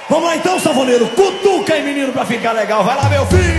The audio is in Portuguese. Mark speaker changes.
Speaker 1: Vamos lá então, sanfoneiro. Cutuca aí, menino, pra ficar legal. Vai lá, meu filho.